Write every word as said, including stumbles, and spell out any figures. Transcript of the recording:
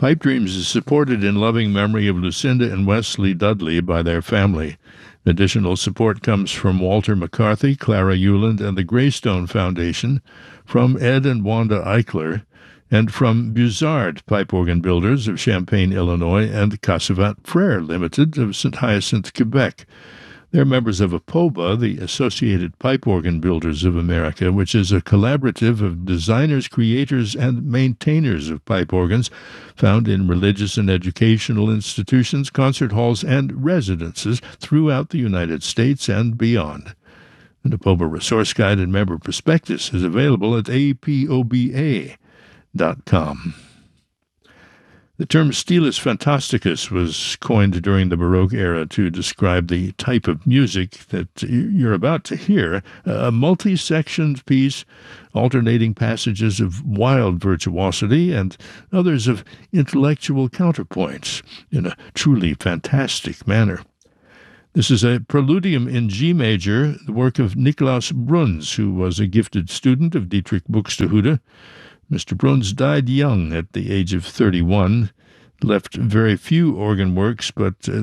Pipe Dreams is supported in loving memory of Lucinda and Wesley Dudley by their family. Additional support comes from Walter McCarthy, Clara Euland, and the Greystone Foundation, from Ed and Wanda Eichler, and from Buzard Pipe Organ Builders of Champaign, Illinois, and Casavat Frere Limited of Saint Hyacinthe, Quebec. They're members of APOBA, the Associated Pipe Organ Builders of America, which is a collaborative of designers, creators, and maintainers of pipe organs found in religious and educational institutions, concert halls, and residences throughout the United States and beyond. An APOBA resource guide and member prospectus is available at A P O B A dot com. The term stilus fantasticus was coined during the Baroque era to describe the type of music that you're about to hear, a multi-sectioned piece, alternating passages of wild virtuosity and others of intellectual counterpoints in a truly fantastic manner. This is a preludium in G major, the work of Nikolaus Bruns, who was a gifted student of Dietrich Buxtehude. Mister Bruns died young at the age of thirty-one, left very few organ works, but uh,